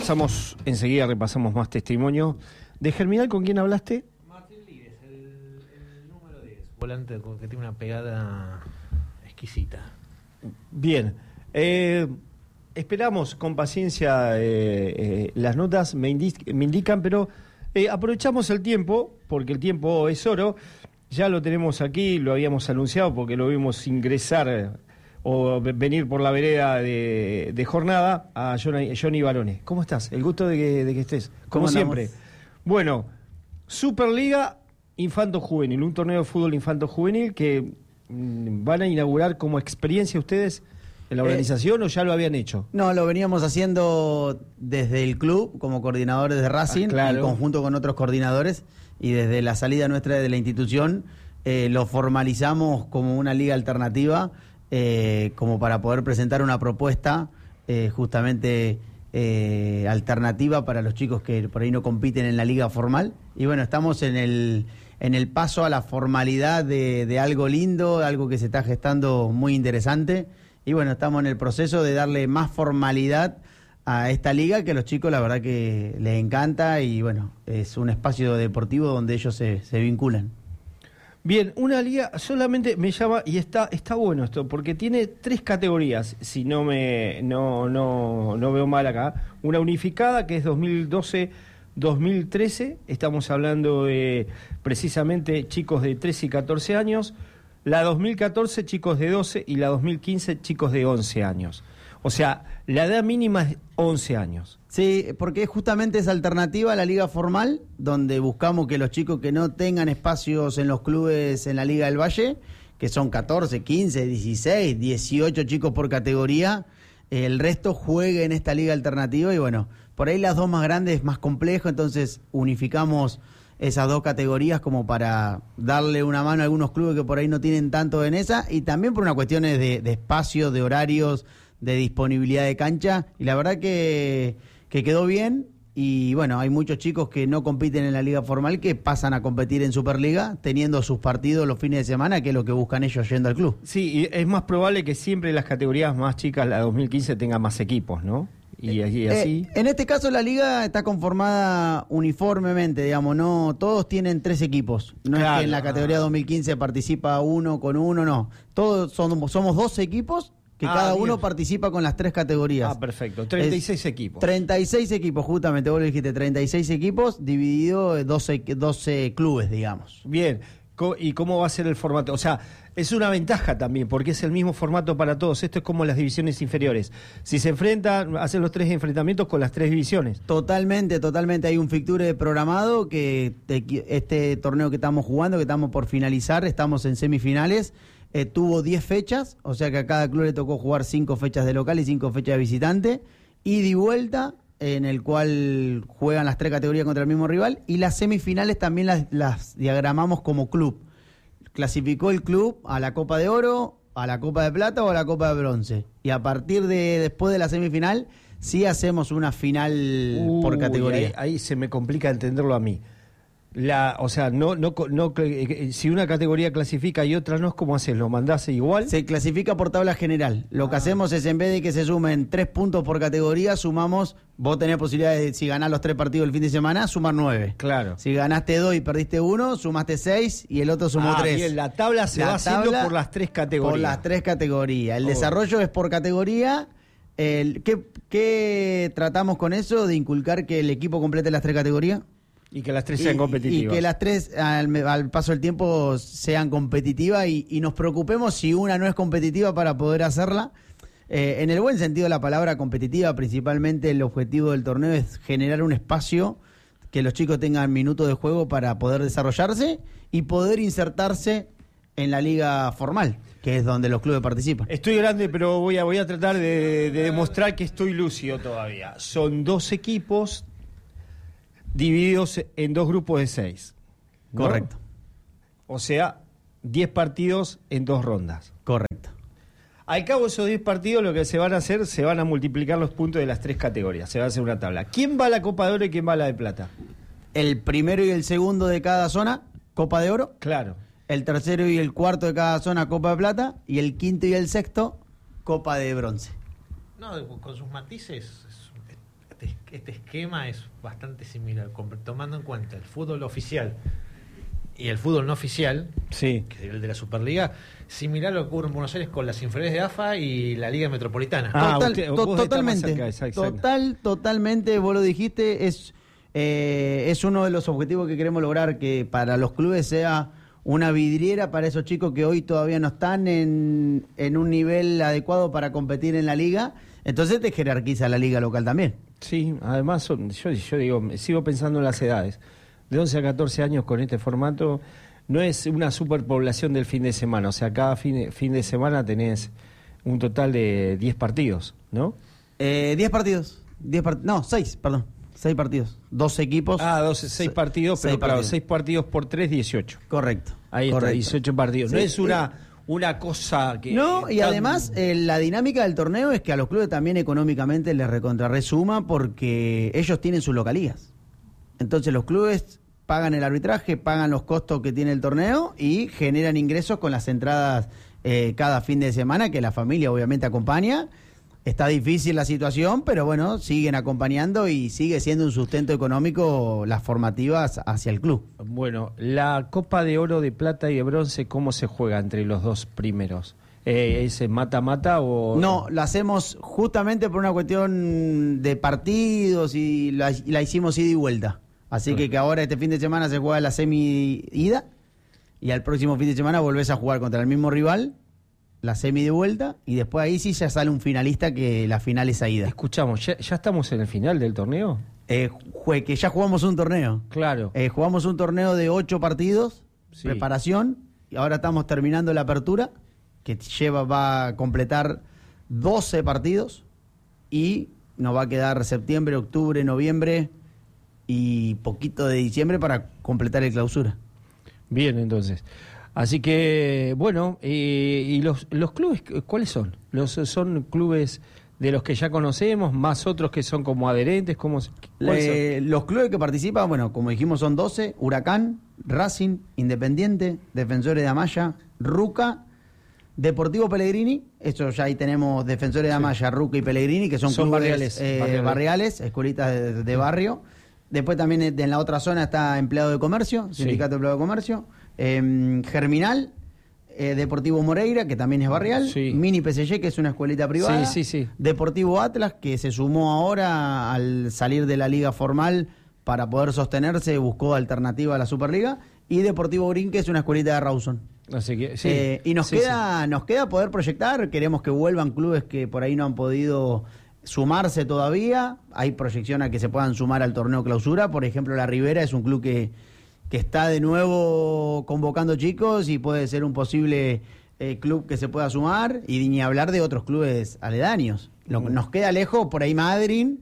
Pasamos enseguida, repasamos más testimonio. ¿De Germinal con quién hablaste? Martín Líguez, el número 10, volante que tiene una pegada exquisita. Bien. Esperamos con paciencia las notas, me indican, pero aprovechamos el tiempo, porque el tiempo es oro. Ya lo tenemos aquí, lo habíamos anunciado porque lo vimos ingresar o venir por la vereda de jornada a Johnny Barone. ¿Cómo estás? El gusto de que estés, como siempre. Bueno, Superliga Infanto-Juvenil, un torneo de fútbol infanto-juvenil que van a inaugurar como experiencia ustedes en la organización, ¿o ya lo habían hecho? No, lo veníamos haciendo desde el club, como coordinadores de Racing, claro, en conjunto con otros coordinadores, y desde la salida nuestra de la institución lo formalizamos como una liga alternativa, como para poder presentar una propuesta justamente alternativa para los chicos que por ahí no compiten en la liga formal. Y bueno, estamos en el paso a la formalidad de algo lindo, algo que se está gestando muy interesante. Y bueno, estamos en el proceso de darle más formalidad a esta liga, que a los chicos la verdad que les encanta, y bueno, es un espacio deportivo donde ellos se vinculan. Bien, una liga solamente me llama, y está bueno esto, porque tiene 3 categorías, si no veo mal acá. Una unificada, que es 2012-2013, estamos hablando de precisamente chicos de 13 y 14 años, la 2014 chicos de 12 y la 2015 chicos de 11 años. O sea, la edad mínima es 11 años. Sí, porque justamente es alternativa a la liga formal, donde buscamos que los chicos que no tengan espacios en los clubes en la Liga del Valle, que son 14, 15, 16, 18 chicos por categoría, el resto juegue en esta liga alternativa. Y bueno, por ahí las dos más grandes es más complejo, entonces unificamos esas 2 categorías como para darle una mano a algunos clubes que por ahí no tienen tanto en esa, y también por unas cuestiones de espacio, de horarios, de disponibilidad de cancha, y la verdad que quedó bien. Y bueno, hay muchos chicos que no compiten en la liga formal que pasan a competir en Superliga, teniendo sus partidos los fines de semana, que es lo que buscan ellos yendo al club. Sí, y es más probable que siempre las categorías más chicas, la 2015, tenga más equipos, ¿no? Y así. En este caso la liga está conformada uniformemente, digamos, no todos tienen 3 equipos. No claro, es que en la categoría 2015 participa uno con uno, no. Todos somos 12 equipos que cada uno participa con las 3 categorías. Ah, perfecto. 36 equipos. 36 equipos, justamente, vos lo dijiste, 36 equipos dividido en 12 clubes, digamos. Bien. ¿Y cómo va a ser el formato? O sea, es una ventaja también, porque es el mismo formato para todos. Esto es como las divisiones inferiores. Si se enfrentan, hacen los 3 enfrentamientos con las 3 divisiones. Totalmente. Hay un fixture programado que este torneo que estamos jugando, que estamos por finalizar, estamos en semifinales, tuvo 10 fechas, o sea que a cada club le tocó jugar 5 fechas de local y 5 fechas de visitante, ida y vuelta, en el cual juegan las 3 categorías contra el mismo rival, y las semifinales también las diagramamos como club. Clasificó el club a la Copa de Oro, a la Copa de Plata o a la Copa de Bronce. Y a partir de después de la semifinal, sí hacemos una final por categoría. Ahí se me complica entenderlo a mí. O sea, si una categoría clasifica y otra no, ¿cómo haces? ¿Lo mandás igual? Se clasifica por tabla general. Lo que hacemos es, en vez de que se sumen 3 puntos por categoría, sumamos, vos tenés posibilidad de, si ganás los 3 partidos el fin de semana, sumar 9. Claro. Si ganaste 2 y perdiste 1, sumaste 6 y el otro sumó 3. Bien, la tabla se va haciendo por las 3 categorías. Por las 3 categorías. El desarrollo es por categoría. ¿Qué tratamos con eso? De inculcar que el equipo complete las 3 categorías. Y que las 3 sean competitivas. Y que las 3, al paso del tiempo, sean competitivas y nos preocupemos si una no es competitiva para poder hacerla. En el buen sentido de la palabra competitiva, principalmente el objetivo del torneo es generar un espacio que los chicos tengan minutos de juego para poder desarrollarse y poder insertarse en la liga formal, que es donde los clubes participan. Estoy grande, pero voy a tratar de demostrar que estoy lúcido todavía. Son 2 equipos divididos en 2 grupos de 6. ¿no? Correcto. O sea, 10 partidos en 2 rondas. Correcto. Al cabo de esos 10 partidos, lo que se van a hacer, se van a multiplicar los puntos de las 3 categorías. Se va a hacer una tabla. ¿Quién va a la Copa de Oro y quién va a la de Plata? El primero y el segundo de cada zona, Copa de Oro. Claro. El tercero y el cuarto de cada zona, Copa de Plata. Y el quinto y el sexto, Copa de Bronce. No, con sus matices, este esquema es bastante similar, tomando en cuenta el fútbol oficial y el fútbol no oficial, Sí. que es el de la Superliga, similar a lo que ocurre en Buenos Aires con las inferiores de AFA y la Liga Metropolitana. Vos estás Totalmente, más cerca, exacto. totalmente, vos lo dijiste, es uno de los objetivos que queremos lograr, que para los clubes sea una vidriera para esos chicos que hoy todavía no están en un nivel adecuado para competir en la liga. Entonces te jerarquiza la liga local también. Sí, además yo digo, sigo pensando en las edades. De 11 a 14 años con este formato no es una superpoblación del fin de semana, o sea, cada fin de semana tenés un total de 10 partidos, ¿no? 10 partidos, 6 partidos, 12 equipos. 6 partidos, pero claro, 6 partidos por 3, 18. Correcto. Ahí está, correcto. 18 partidos. Sí, No es una cosa que... No, y además la dinámica del torneo es que a los clubes también económicamente les recontrarresuma porque ellos tienen sus localías. Entonces los clubes pagan el arbitraje, pagan los costos que tiene el torneo y generan ingresos con las entradas cada fin de semana, que la familia obviamente acompaña. Está difícil la situación, pero bueno, siguen acompañando y sigue siendo un sustento económico las formativas hacia el club. Bueno, la Copa de Oro, de Plata y de Bronce, ¿cómo se juega entre los dos primeros? ¿Es mata-mata o...? No, la hacemos justamente por una cuestión de partidos y la hicimos ida y vuelta. Así que ahora este fin de semana se juega la semi-ida y al próximo fin de semana volvés a jugar contra el mismo rival, la semi de vuelta, y después ahí sí ya sale un finalista que la final es a ida. Escuchamos, ¿ya estamos en el final del torneo? Que ya jugamos un torneo. Claro. Jugamos un torneo de 8 partidos, Sí. preparación, y ahora estamos terminando la apertura, que va a completar 12 partidos, y nos va a quedar septiembre, octubre, noviembre y poquito de diciembre para completar el clausura. Bien, entonces. Así que, bueno, ¿y los clubes cuáles son? ¿Son clubes de los que ya conocemos, más otros que son como adherentes? ¿Cuáles son? Los clubes que participan, bueno, como dijimos, son 12: Huracán, Racing, Independiente, Defensores de Amaya, Ruca, Deportivo Pellegrini. Esto ya ahí tenemos Defensores de Amaya, Ruca y Pellegrini, que son clubes barriales, escuelitas de barrio. Después también en la otra zona está Empleado de Comercio, Sindicato de Empleado de Comercio. Germinal, Deportivo Moreira, que también es barrial. Sí. Mini PSG, que es una escuelita privada. Sí. Deportivo Atlas, que se sumó ahora al salir de la liga formal para poder sostenerse, buscó alternativa a la Superliga. Y Deportivo Green, que es una escuelita de Rawson. Así que, y nos queda poder proyectar. Queremos que vuelvan clubes que por ahí no han podido sumarse todavía. Hay proyección a que se puedan sumar al torneo clausura. Por ejemplo, La Ribera es un club que está de nuevo convocando chicos y puede ser un posible club que se pueda sumar, y ni hablar de otros clubes aledaños. Nos queda lejos por ahí Madryn,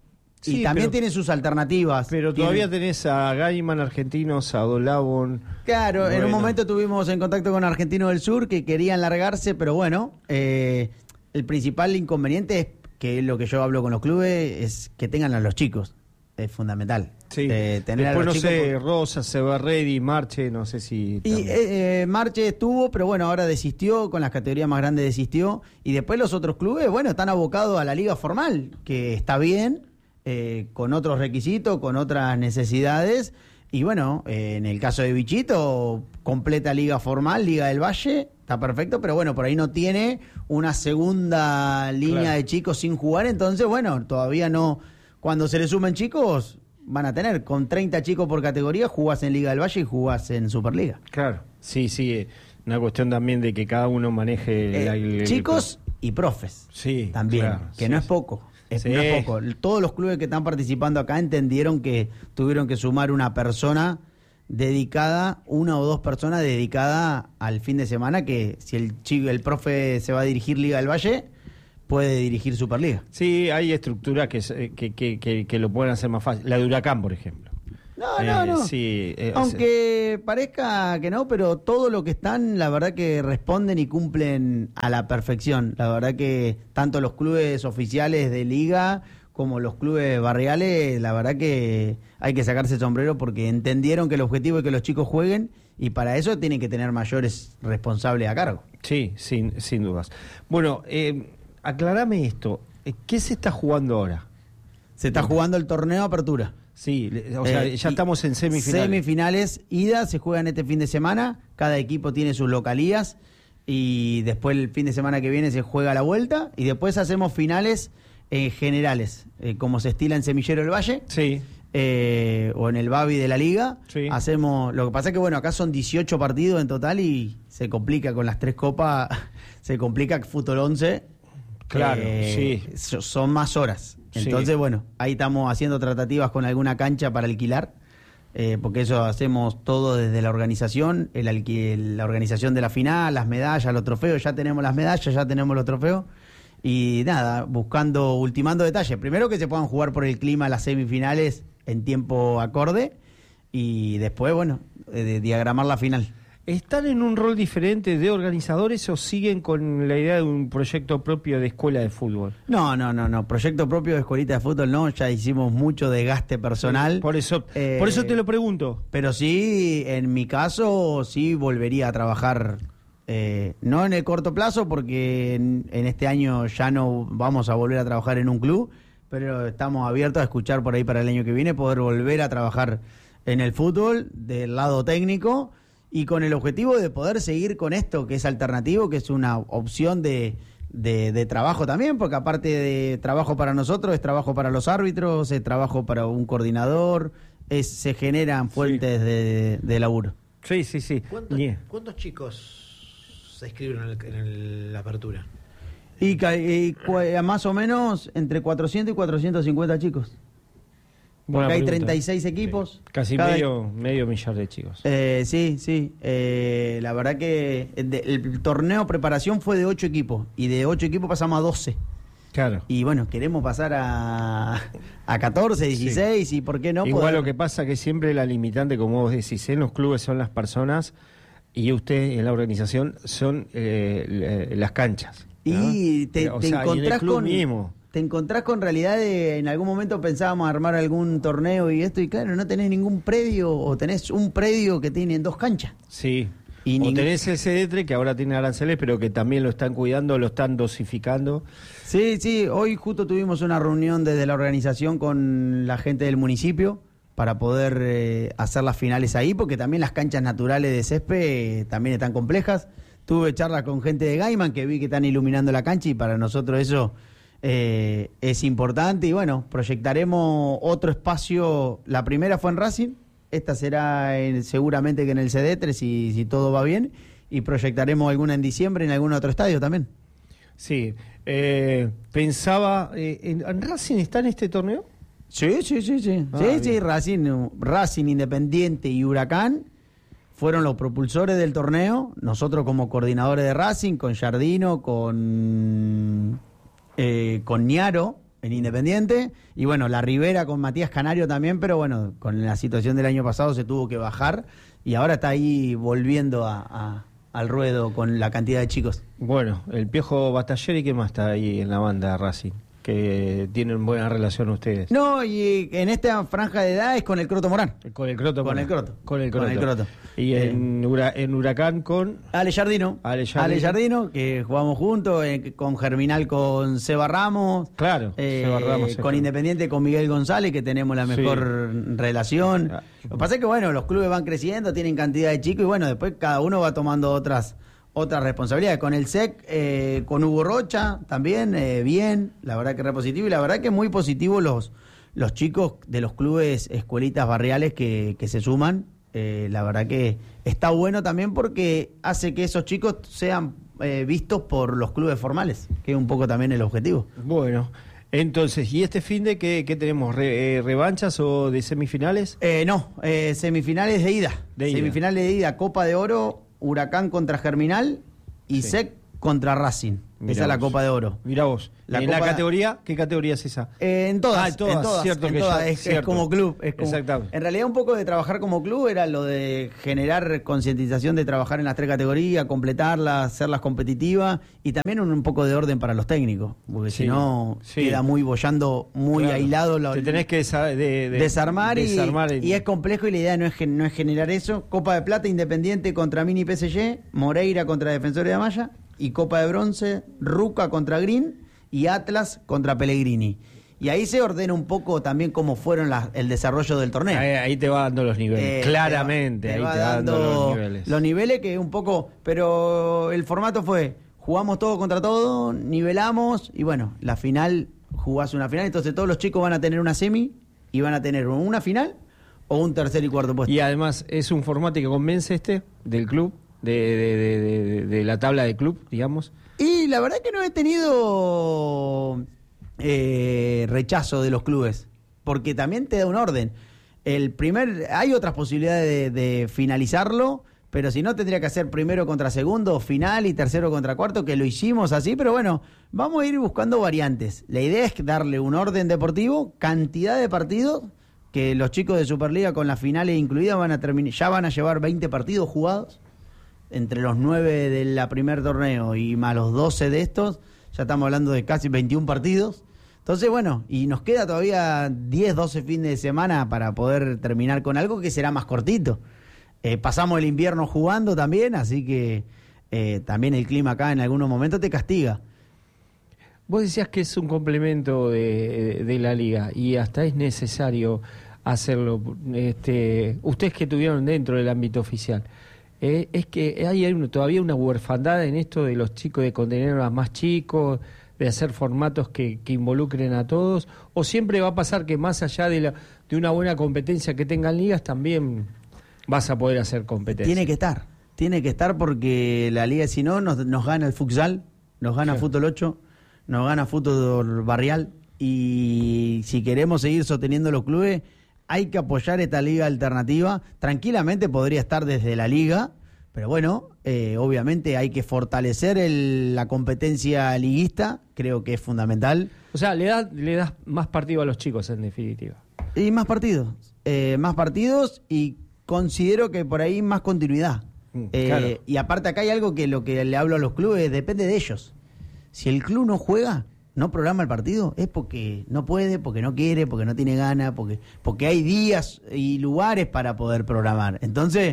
y también tiene sus alternativas. Pero todavía tenés a Gaiman, Argentinos, a Dolabon. Claro, bueno. En un momento estuvimos en contacto con Argentinos del Sur que querían largarse, pero bueno, el principal inconveniente es que lo que yo hablo con los clubes es que tengan a los chicos. Es fundamental. Sí. Tener Después, a los chicos Rosa, Severredi, Marche, no sé si... Y Marche estuvo, pero bueno, ahora desistió, con las categorías más grandes desistió. Y después los otros clubes, bueno, están abocados a la liga formal, que está bien, con otros requisitos, con otras necesidades. Y bueno, en el caso de Bichito, completa liga formal, Liga del Valle, está perfecto, pero bueno, por ahí no tiene una segunda línea de chicos sin jugar. Entonces, bueno, todavía no... Cuando se le sumen chicos, van a tener, con 30 chicos por categoría, jugás en Liga del Valle y jugás en Superliga. Claro, sí, una cuestión también de que cada uno maneje... chicos y profes. Sí, también, claro, que sí, no es sí. poco. No es poco. Todos los clubes que están participando acá entendieron que tuvieron que sumar una persona dedicada, 1 o 2 personas dedicadas al fin de semana, que si el profe se va a dirigir Liga del Valle, puede dirigir Superliga. Sí, hay estructuras que lo pueden hacer más fácil. La de Huracán, por ejemplo. No. Sí, Aunque parezca que no, pero todo lo que están, la verdad que responden y cumplen a la perfección. La verdad que tanto los clubes oficiales de liga como los clubes barriales, la verdad que hay que sacarse el sombrero porque entendieron que el objetivo es que los chicos jueguen, y para eso tienen que tener mayores responsables a cargo. Sí, sin dudas. Bueno, aclarame esto. ¿Qué se está jugando ahora? Se está jugando el torneo Apertura. Sí, o sea, ya estamos en semifinales. Semifinales, ida, se juegan este fin de semana. Cada equipo tiene sus localías. Y después el fin de semana que viene se juega la vuelta. Y después hacemos finales generales, como se estila en Semillero del Valle. Sí. O en el Babi de la Liga. Sí. Hacemos. Lo que pasa es que, bueno, acá son 18 partidos en total y se complica con las 3 copas. Se complica Fútbol 11. Claro, sí. Son más horas. Entonces, bueno, ahí estamos haciendo tratativas con alguna cancha para alquilar, porque eso hacemos todo desde la organización, la organización de la final, las medallas, los trofeos, ya tenemos las medallas, ya tenemos los trofeos, y nada, ultimando detalles. Primero que se puedan jugar por el clima las semifinales en tiempo acorde, y después, bueno, diagramar la final. ¿Están en un rol diferente de organizadores o siguen con la idea de un proyecto propio de escuela de fútbol? No. Proyecto propio de escuelita de fútbol no, ya hicimos mucho desgaste personal. Por eso te lo pregunto. Pero sí, en mi caso, sí volvería a trabajar, no en el corto plazo, porque en este año ya no vamos a volver a trabajar en un club, pero estamos abiertos a escuchar por ahí para el año que viene, poder volver a trabajar en el fútbol del lado técnico. Y con el objetivo de poder seguir con esto, que es alternativo, que es una opción de trabajo también, porque aparte de trabajo para nosotros, es trabajo para los árbitros, es trabajo para un coordinador, se generan fuentes de laburo. Sí. ¿Cuántos chicos se inscribieron en la apertura? Y más o menos entre 400 y 450 chicos. Porque hay 36 equipos. Sí. Casi medio millar de chicos. Sí. La verdad que el torneo preparación fue de 8 equipos. Y de 8 equipos pasamos a 12. Claro. Y bueno, queremos pasar a 14, 16 y por qué no. Igual lo que pasa que siempre la limitante, como vos decís, en los clubes son las personas y usted en la organización son las canchas, ¿no? Y te encontrás con... mismo. Te encontrás con realidad en algún momento pensábamos armar algún torneo y esto, y claro, no tenés ningún predio, o tenés un predio que tiene 2 canchas. Sí. O tenés el CDETRE, que ahora tiene aranceles, pero que también lo están cuidando, lo están dosificando. Sí, hoy justo tuvimos una reunión desde la organización con la gente del municipio para poder hacer las finales ahí, porque también las canchas naturales de césped también están complejas. Tuve charlas con gente de Gaiman que vi que están iluminando la cancha y para nosotros eso... es importante y bueno, proyectaremos otro espacio. La primera fue en Racing, esta será seguramente que en el CDETRE si todo va bien, y proyectaremos alguna en diciembre en algún otro estadio también. Sí, pensaba, ¿en Racing está en este torneo? Sí. Sí, Racing, Independiente y Huracán fueron los propulsores del torneo. Nosotros como coordinadores de Racing, con Jardino, con Ñaro en Independiente, y bueno, la Ribera con Matías Canario también, pero bueno, con la situación del año pasado se tuvo que bajar y ahora está ahí volviendo al ruedo con la cantidad de chicos. Bueno, el Piojo Batallero, ¿y qué más está ahí en la banda de Racing? Que tienen buena relación ustedes. No, y en esta franja de edad es con el Croto Morán. Con el Croto. Con el Croto. Y en Huracán con... Ale Jardino, que jugamos juntos, con Germinal con Seba Ramos. Claro, Seba Ramos. Con Independiente con Miguel González, que tenemos la mejor relación. Lo que pasa es que, bueno, los clubes van creciendo, tienen cantidad de chicos y, bueno, después cada uno va tomando otras responsabilidades. Con el SEC, con Hugo Rocha también, bien, la verdad que re positivo, y la verdad que muy positivo los chicos de los clubes escuelitas barriales que se suman. La verdad que está bueno también porque hace que esos chicos sean vistos por los clubes formales, que es un poco también el objetivo. Bueno, entonces, ¿y este fin de qué tenemos? ¿Revanchas o de semifinales? No, semifinales de ida. Semifinales de ida, Copa de Oro, Huracán contra Germinal y SEC contra Racing. Mirá esa es la Copa de Oro. Mirá vos. ¿En la categoría? ¿Qué categoría es esa? En todas. Cierto que es como club. Exactamente. En realidad un poco de trabajar como club era lo de generar concientización de trabajar en las 3 categorías, completarlas, hacerlas competitivas y también un poco de orden para los técnicos, porque si no queda muy bollando, muy aislado. Te tenés que desarmar y es complejo y la idea no es generar eso. Copa de Plata, Independiente contra Mini PSG, Moreira contra Defensores de Amaya, y Copa de Bronce, Ruca contra Green y Atlas contra Pellegrini. y ahí se ordena un poco también cómo fueron el desarrollo del torneo. Ahí te va dando los niveles, claramente, te va ahí te va dando los niveles. Los niveles que un poco, pero el formato fue, jugamos todo contra todo, nivelamos, y bueno, la final, jugás una final, entonces todos los chicos van a tener una semi, y van a tener una final, o un tercer y cuarto puesto. Y además, es un formato que convence del club, de la tabla de club, digamos. Y la verdad que no he tenido rechazo de los clubes, porque también te da un orden. Hay otras posibilidades de finalizarlo, pero si no tendría que hacer primero contra segundo, final y tercero contra cuarto, que lo hicimos así, pero bueno, vamos a ir buscando variantes. La idea es darle un orden deportivo, cantidad de partidos, que los chicos de Superliga con las finales incluidas ya van a llevar 20 partidos jugados. Entre los 9 de la primer torneo y más los 12 de estos, ya estamos hablando de casi 21 partidos. Entonces, bueno, y nos queda todavía 10, 12 fines de semana para poder terminar con algo que será más cortito. Pasamos el invierno jugando también, así que también el clima acá en algunos momentos te castiga. Vos decías que es un complemento de la liga y hasta es necesario hacerlo. Ustedes que estuvieron dentro del ámbito oficial, es que hay todavía una huerfandad en esto de los chicos, de contener a más chicos, de hacer formatos que involucren a todos, o siempre va a pasar que más allá de una buena competencia que tengan ligas, también vas a poder hacer competencia. Tiene que estar porque la liga, si no, nos gana el futsal, nos gana Fútbol 8, nos gana Fútbol Barrial, y si queremos seguir sosteniendo los clubes, hay que apoyar esta liga alternativa. Tranquilamente podría estar desde la liga, pero bueno, obviamente hay que fortalecer la competencia liguista, creo que es fundamental. O sea, le das más partido a los chicos, en definitiva. Y más partidos y considero que por ahí más continuidad. Claro. Y aparte acá hay algo que lo que le hablo a los clubes, depende de ellos. Si el club no juega, no programa el partido, es porque no puede, porque no quiere, porque no tiene ganas, porque hay días y lugares para poder programar. Entonces,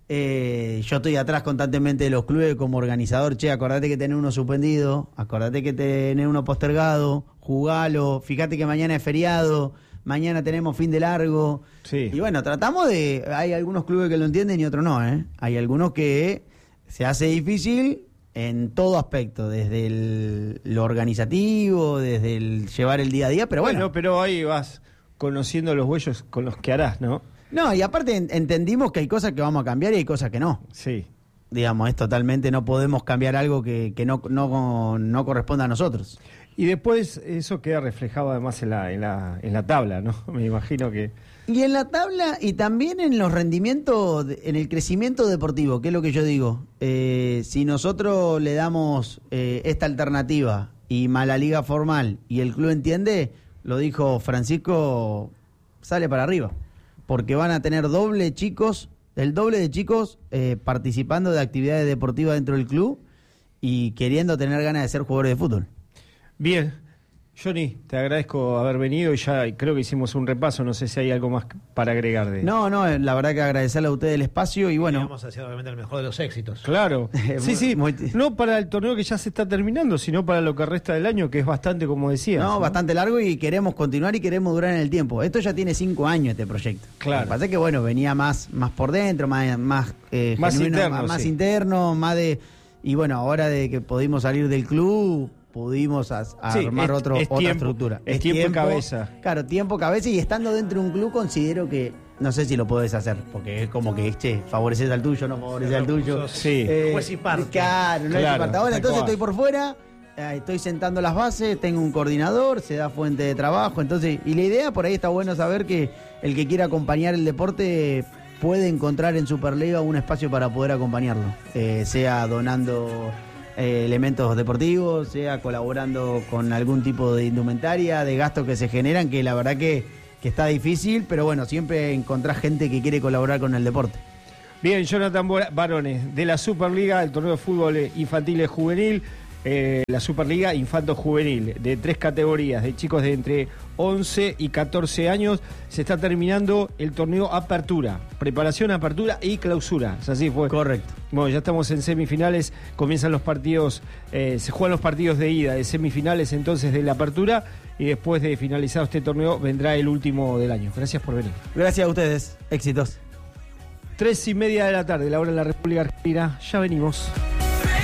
yo estoy atrás constantemente de los clubes como organizador. Che, acordate que tenés uno suspendido, acordate que tenés uno postergado, jugalo, fíjate que mañana es feriado, mañana tenemos fin de largo. Sí. Y bueno, tratamos hay algunos clubes que lo entienden y otros no, ¿eh? Hay algunos que se hace difícil en todo aspecto, desde lo organizativo, desde el llevar el día a día, pero bueno. Pero ahí vas conociendo los huellos con los que harás, ¿no? No, y aparte entendimos que hay cosas que vamos a cambiar y hay cosas que no. Sí. Digamos, es totalmente, no podemos cambiar algo que no corresponda a nosotros. Y después eso queda reflejado además en la tabla, ¿no? Me imagino que... Y en la tabla y también en los rendimientos, en el crecimiento deportivo, que es lo que yo digo. Si nosotros le damos esta alternativa y más la liga formal y el club entiende, lo dijo Francisco, sale para arriba. Porque van a tener el doble de chicos participando de actividades deportivas dentro del club y queriendo tener ganas de ser jugadores de fútbol. Bien, Johnny, te agradezco haber venido y ya creo que hicimos un repaso, no sé si hay algo más para agregar de... No, la verdad que agradecerle a ustedes el espacio y bueno... Vamos a hacer obviamente el mejor de los éxitos. Claro, sí, no para el torneo que ya se está terminando, sino para lo que resta del año, que es bastante, como decías. No, bastante largo y queremos continuar y queremos durar en el tiempo. Esto ya tiene 5 años este proyecto. Claro. Lo que pasa es que bueno, venía más por dentro, más interno, más sí. interno, más de... Y bueno, ahora de que pudimos salir del club... pudimos armar otra estructura. Es tiempo y cabeza. Claro, tiempo, cabeza, y estando dentro de un club considero que, no sé si lo podés hacer, porque es como que, favoreces al tuyo, no favoreces al tuyo. Sí. Juez y parte. Claro, no es parte. Ahora, entonces estoy por fuera, estoy sentando las bases, tengo un coordinador, se da fuente de trabajo, entonces, y la idea, por ahí está bueno saber que el que quiera acompañar el deporte puede encontrar en Superliga un espacio para poder acompañarlo, sea donando... elementos deportivos, sea colaborando con algún tipo de indumentaria, de gastos que se generan, que la verdad que está difícil, pero bueno, siempre encontrás gente que quiere colaborar con el deporte. Bien, Jonathan Barones, de la Superliga, el torneo de fútbol infantil y juvenil, la Superliga Infanto Juvenil, de 3 categorías, de chicos de entre 11 y 14 años, se está terminando el torneo Apertura, preparación, apertura y clausura. Así fue. Correcto. Bueno, ya estamos en semifinales, comienzan los partidos, se juegan los partidos de ida, de semifinales entonces de la apertura, y después de finalizado este torneo vendrá el último del año. Gracias por venir. Gracias a ustedes, éxitos. 3:30 de la tarde, la hora en la República Argentina, ya venimos.